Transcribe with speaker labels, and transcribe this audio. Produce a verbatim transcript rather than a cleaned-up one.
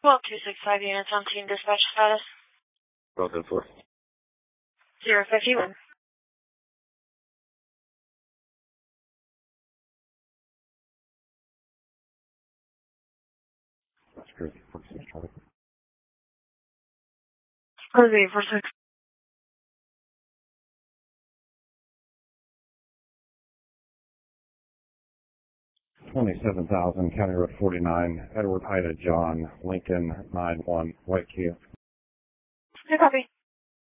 Speaker 1: Well, two six five units on team dispatch status.
Speaker 2: Broken four.
Speaker 1: zero fifty-one.
Speaker 2: That's great. four six five.
Speaker 1: Crazy, four six.
Speaker 2: twenty-seven thousand, County Road forty-nine, Edward Ida John, Lincoln nine one, White Kia.
Speaker 1: Hey, copy.